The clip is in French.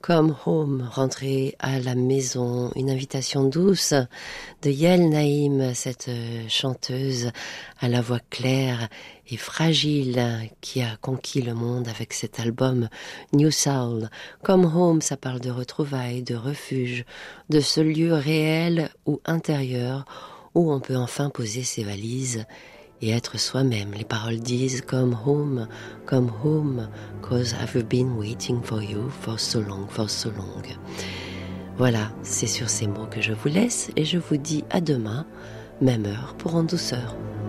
Come home, rentrer à la maison, une invitation douce de Yael Naïm, cette chanteuse à la voix claire et fragile qui a conquis le monde avec cet album New Soul. Come home, ça parle de retrouvailles, de refuge, de ce lieu réel ou intérieur où on peut enfin poser ses valises et être soi-même. Les paroles disent come home, 'cause I've been waiting for you for so long, for so long. Voilà, c'est sur ces mots que je vous laisse et je vous dis à demain, même heure pour En Douceur.